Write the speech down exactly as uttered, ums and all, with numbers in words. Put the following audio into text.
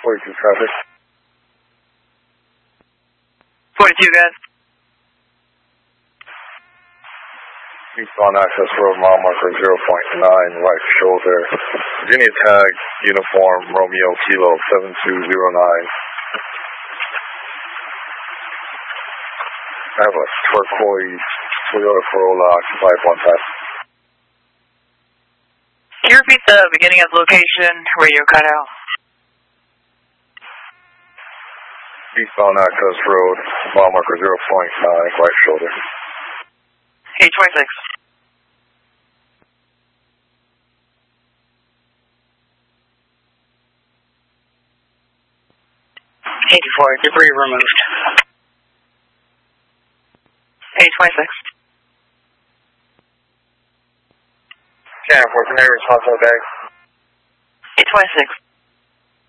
forty-two traffic. forty-two, guys. Eastbound access road, mile marker zero point nine, right shoulder. Virginia tag, uniform, Romeo Kilo seven two zero nine. I have a turquoise Toyota Corolla occupied one pass. Can you repeat the beginning of the location, radio cutout? Eastbound access road, mile marker zero point nine, right shoulder. eight twenty-six. eighty-four, debris removed. eight twenty-six. ten four, can I response all day? eight twenty-six.